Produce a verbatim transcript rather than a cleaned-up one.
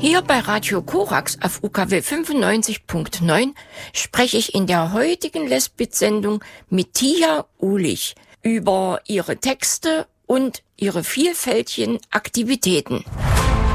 Hier bei Radio Korax auf U K W fünfundneunzig Punkt neun spreche ich in der heutigen Lesbit-Sendung mit Tia Uhlich über ihre Texte und ihre vielfältigen Aktivitäten.